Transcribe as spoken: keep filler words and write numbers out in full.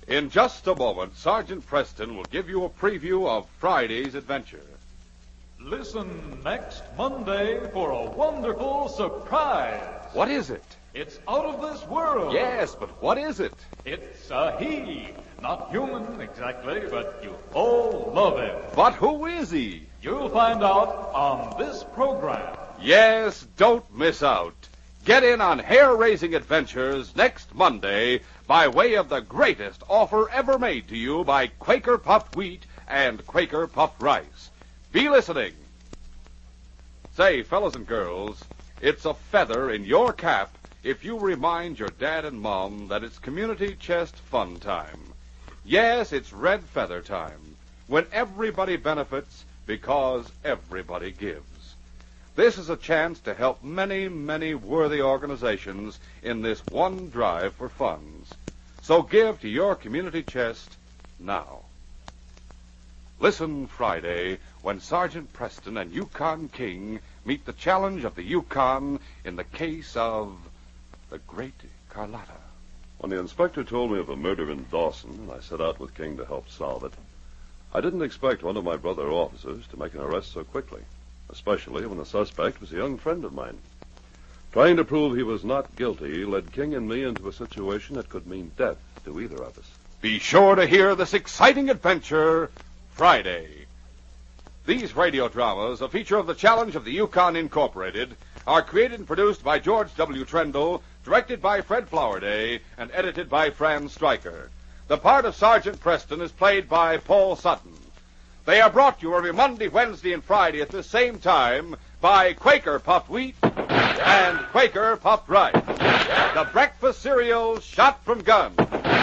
In just a moment, Sergeant Preston will give you a preview of Friday's adventure. Listen next Monday for a wonderful surprise. What is it? It's out of this world. Yes, but what is it? It's a he. Not human exactly, but you all love him. But who is he? You'll find out on this program. Yes, don't miss out. Get in on hair-raising adventures next Monday by way of the greatest offer ever made to you by Quaker Puffed Wheat and Quaker Puffed Rice. Be listening. Say, fellas and girls, it's a feather in your cap if you remind your dad and mom that it's Community Chest Fun Time. Yes, it's red feather time, when everybody benefits because everybody gives. This is a chance to help many, many worthy organizations in this one drive for funds. So give to your community chest now. Listen Friday when Sergeant Preston and Yukon King meet the challenge of the Yukon in the case of the Great Carlotta. When the inspector told me of a murder in Dawson, and I set out with King to help solve it, I didn't expect one of my brother officers to make an arrest so quickly, especially when the suspect was a young friend of mine. Trying to prove he was not guilty led King and me into a situation that could mean death to either of us. Be sure to hear this exciting adventure Friday. These radio dramas, a feature of the Challenge of the Yukon Incorporated, are created and produced by George W. Trendle, directed by Fred Flowerday, and edited by Fran Stryker. The part of Sergeant Preston is played by Paul Sutton. They are brought to you every Monday, Wednesday, and Friday at the same time by Quaker Puffed Wheat and Quaker Puffed Rice, the breakfast cereal shot from guns.